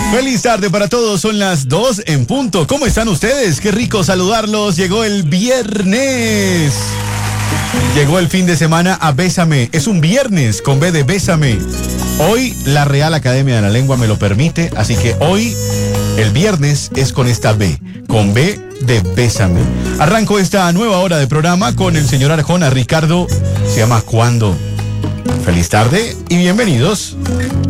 Feliz tarde para todos, son las 2 en punto. ¿Cómo están ustedes? Qué rico saludarlos. Llegó el viernes. Llegó el fin de semana a Bésame. Es un viernes con B de Bésame. Hoy la Real Academia de la Lengua me lo permite, así que hoy el viernes es con esta B, con B de Bésame. Arranco esta nueva hora de programa con el señor Arjona. Ricardo, se llama ¿Cuándo? Feliz tarde y bienvenidos.